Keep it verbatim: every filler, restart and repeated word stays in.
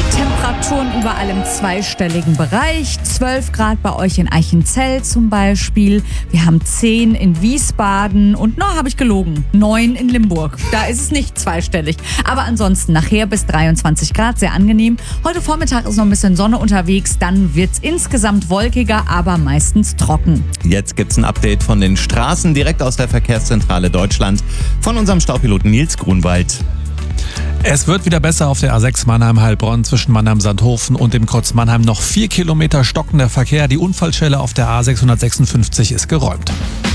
Die Temperaturen überall im zweistelligen Bereich. zwölf Grad bei euch in Eichenzell zum Beispiel. Wir haben zehn in Wiesbaden und, no, habe ich gelogen, neun in Limburg. Da ist es nicht zweistellig. Aber ansonsten nachher bis dreiundzwanzig Grad, sehr angenehm. Heute Vormittag ist noch ein bisschen Sonne unterwegs. Dann wird es insgesamt wolkiger, aber meistens trocken. Jetzt gibt's ein Update von den Straßen direkt aus der Verkehrszentrale Deutschland von unserem Staupiloten Nils Grunwald. Es wird wieder besser auf der A sechs Mannheim-Heilbronn zwischen Mannheim-Sandhofen und dem Kreuz Mannheim. Noch vier Kilometer stockender Verkehr. Die Unfallstelle auf der A sechshundertsechsundfünfzig ist geräumt.